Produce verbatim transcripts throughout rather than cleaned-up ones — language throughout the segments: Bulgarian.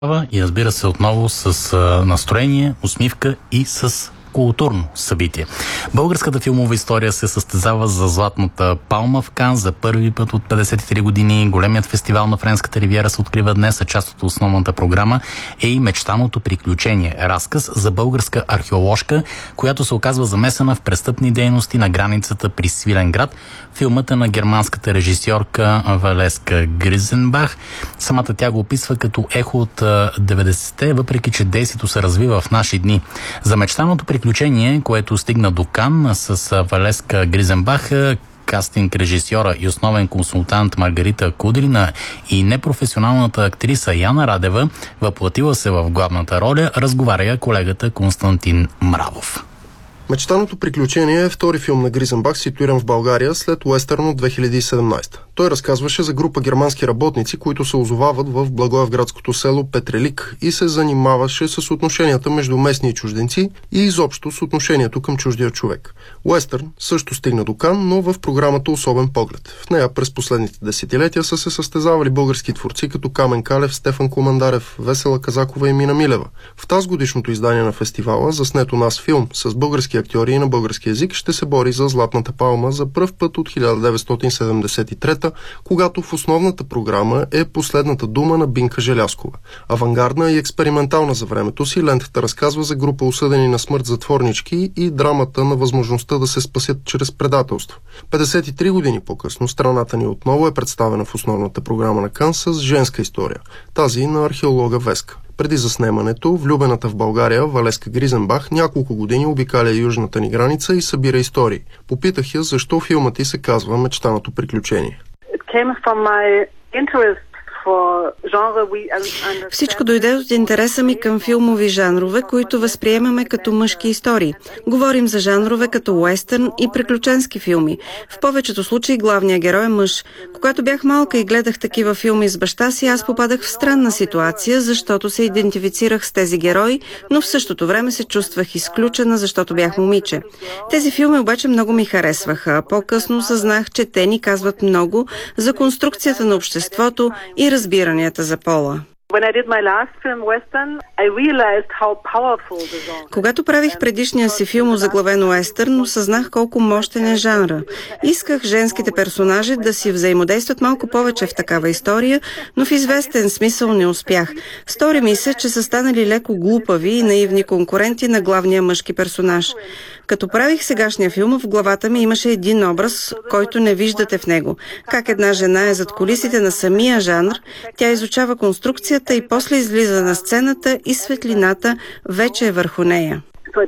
И разбира се отново с а, настроение, усмивка и с културно събитие. Българската филмова история се състезава за Златната палма в Кан за първи път от петдесет и три години. Големият фестивал на Френската ривиера се открива днес, а част от основната програма е и Мечтаното приключение. Разказ за българска археоложка, която се оказва замесена в престъпни дейности на границата при Свиленград. Филмът е на германската режисьорка Валеска Гризенбах. Самата тя го описва като ехо от деветдесетте, въпреки че действието се развива в наши дни. За Мечтаното приключение, което стигна до Кан с Валеска Гризенбах, кастинг режисьора и основен консултант Маргарита Кудрина и непрофесионалната актриса Яна Радева, въплатила се в главната роля, разговаря колегата Константин Мравов. Мечтаното приключение е втори филм на Гризенбах, ситуиран в България след уестърн от две хиляди и седемнадесета. Той разказваше за група германски работници, които се озовават в благоевградското село Петрелик и се занимаваше с отношенията между местни и чужденци и изобщо с отношението към чуждия човек. Уестърн също стигна до Кан, но в програмата Особен поглед. В нея през последните десетилетия са се състезавали български творци като Камен Калев, Стефан Командарев, Весела Казакова и Мина Милева. В тази годишното издание на фестивала, заснето нас филм с български актьори и на български език, ще се бори за Златната палма за пръв път от хиляда деветстотин седемдесет и трета, когато в основната програма е Последната дума на Бинка Желязкова. Авангардна и експериментална за времето си, лентата разказва за група осъдени на смърт затворнички и драмата на възможността да се спасят чрез предателство. петдесет и три години по-късно страната ни отново е представена в основната програма на Кан с женска история, тази на археолога Веска. Преди заснемането, влюбената в България Валеска Гризенбах няколко години обикаля южната ни граница и събира истории. Попитах я защо филмът ти се казва Мечтаното приключение. Всичко дойде от интереса ми към филмови жанрове, които възприемаме като мъжки истории. Говорим за жанрове като уестърн и приключенски филми. В повечето случаи главният герой е мъж. Когато бях малка и гледах такива филми с баща си, аз попадах в странна ситуация, защото се идентифицирах с тези герои, но в същото време се чувствах изключена, защото бях момиче. Тези филми обаче много ми харесваха, а по-късно съзнах, че те ни казват много за конструкцията на обществото и разбиранията за пола. Когато правих предишния си филм озаглавен уестърн, осъзнах колко мощен е жанра. Исках женските персонажи да си взаимодействат малко повече в такава история, но в известен смисъл не успях. Стори ми се, че са станали леко глупави и наивни конкуренти на главния мъжки персонаж. Като правих сегашния филм, в главата ми имаше един образ, който не виждате в него. Как една жена е зад кулисите на самия жанр, тя изучава конструкцията и после излиза на сцената и светлината вече е върху нея.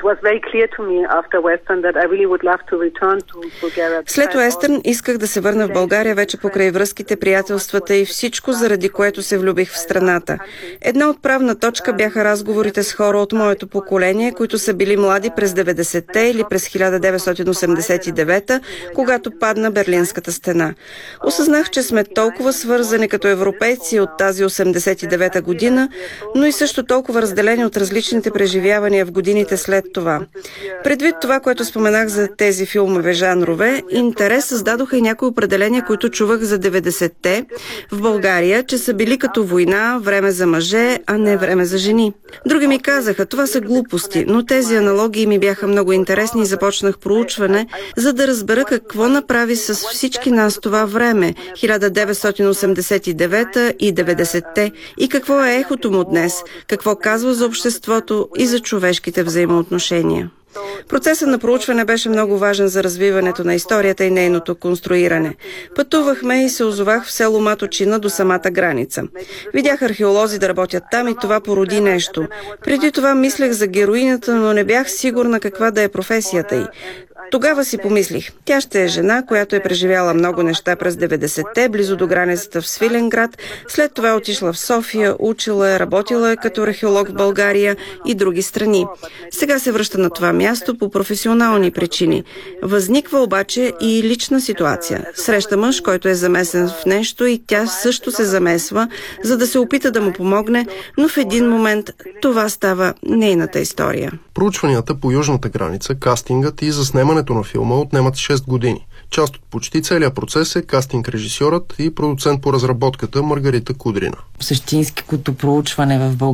След уестърн исках да се върна в България вече покрай връзките, приятелствата и всичко, заради което се влюбих в страната. Една отправна точка бяха разговорите с хора от моето поколение, които са били млади през деветдесетте или през хиляда деветстотин осемдесет и девета, когато падна Берлинската стена. Осъзнах, че сме толкова свързани като европейци от тази осемдесет и девета година, но и също толкова разделени от различните преживявания в годините след след това. Предвид това, което споменах за тези филмове жанрове, интерес създадоха и някои определения, които чувах за деветдесетте в България, че са били като война, време за мъже, а не време за жени. Други ми казаха, това са глупости, но тези аналогии ми бяха много интересни и започнах проучване, за да разбера какво направи с всички нас това време, хиляда деветстотин осемдесет и девета и деветдесетте, и какво е ехото му днес, какво казва за обществото и за човешките взаимоотношения. Процесът на проучване беше много важен за развиването на историята и нейното конструиране. Пътувахме и се озовах в село Маточина до самата граница. Видях археолози да работят там и това породи нещо. Преди това мислех за героинята, но не бях сигурна каква да е професията й. Тогава си помислих, тя ще е жена, която е преживяла много неща през деветдесетте, близо до границата в Свиленград, след това отишла в София, учила е, работила е като археолог в България и други страни. Сега се връща на това място по професионални причини. Възниква обаче и лична ситуация. Среща мъж, който е замесен в нещо и тя също се замесва, за да се опита да му помогне, но в един момент това става нейната история. Проучванията по южната граница, кастингът и заснемането снимането на филма отнемат шест години. Част от почти целият процес е кастинг режисьорът и продуцент по разработката Маргарита Кудрина. Същинското проучване в България